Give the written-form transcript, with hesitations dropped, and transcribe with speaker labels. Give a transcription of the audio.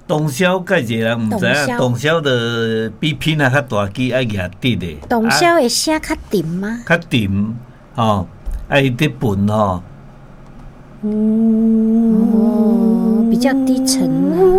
Speaker 1: 洞箫介一个人毋知影，洞箫的比品啊较大机爱举直的。
Speaker 2: 洞箫的声较沉吗？
Speaker 1: 较沉哦，爱伫笨吼。
Speaker 2: 比较低沉啊。